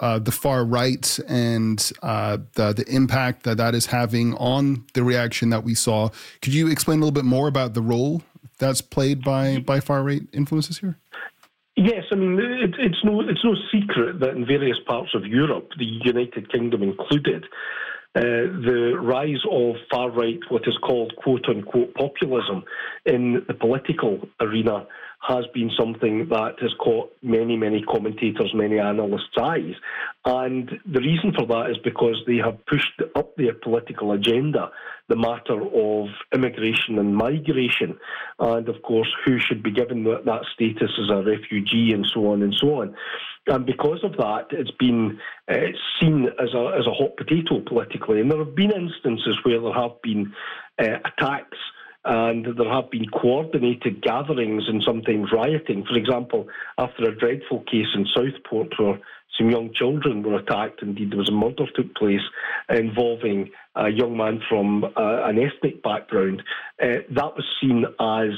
the far right and the impact that is having on the reaction that we saw. Could you explain a little bit more about the role that's played by far right influences here? Yes, I mean, it's no secret that in various parts of Europe, the United Kingdom included, the rise of far-right, what is called quote-unquote populism in the political arena has been something that has caught many, many commentators, many analysts' eyes. And the reason for that is because they have pushed up their political agenda the matter of immigration and migration, and of course who should be given that status as a refugee and so on and so on. And because of that, it's been seen as a hot potato politically. And there have been instances where there have been attacks and there have been coordinated gatherings and sometimes rioting. For example, after a dreadful case in Southport where some young children were attacked, indeed there was a murder took place involving a young man from an ethnic background, that was seen as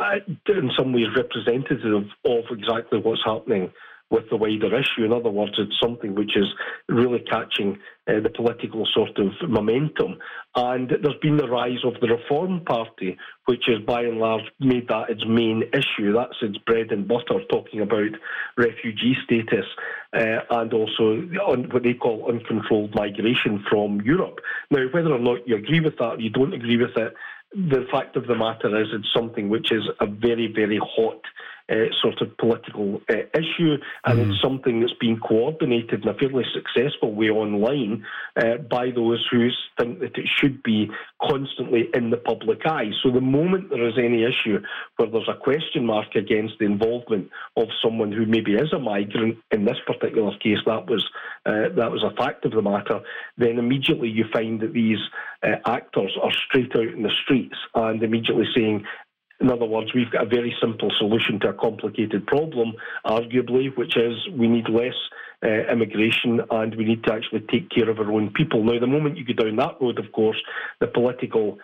in some ways representative of exactly what's happening with the wider issue. In other words, it's something which is really catching the political sort of momentum. And there's been the rise of the Reform Party, which has by and large made that its main issue. That's its bread and butter, talking about refugee status and also what they call uncontrolled migration from Europe. Now, whether or not you agree with that or you don't agree with it, the fact of the matter is it's something which is a very, very hot sort of political issue, and it's something that's been coordinated in a fairly successful way online by those who think that it should be constantly in the public eye. So the moment there is any issue where there's a question mark against the involvement of someone who maybe is a migrant, in this particular case that was a fact of the matter, then immediately you find that these actors are straight out in the streets and immediately saying, in other words, we've got a very simple solution to a complicated problem, arguably, which is we need less immigration and we need to actually take care of our own people. Now, the moment you go down that road, of course, the political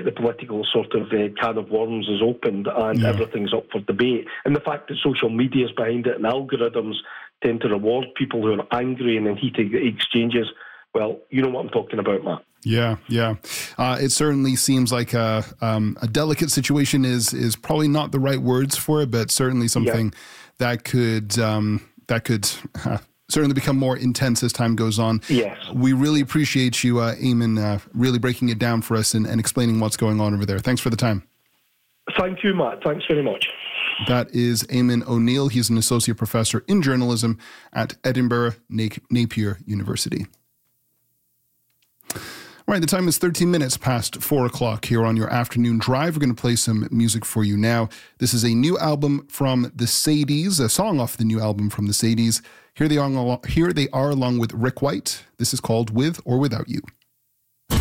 sort of can of worms is opened and everything's up for debate. And the fact that social media is behind it and algorithms tend to reward people who are angry and in heated exchanges, well, you know what I'm talking about, Matt. Yeah. It certainly seems like a delicate situation is probably not the right words for it, but certainly something that could certainly become more intense as time goes on. Yes. We really appreciate you, Eamon, really breaking it down for us and explaining what's going on over there. Thanks for the time. Thank you, Matt. Thanks very much. That is Eamon O'Neill. He's an associate professor in journalism at Edinburgh Napier University. All right, the time is 13 minutes past 4 o'clock here on your afternoon drive. We're going to play some music for you now. This is a new album from the Sadies, a song off the new album from the Sadies. Here they are along with Rick White. This is called With or Without You.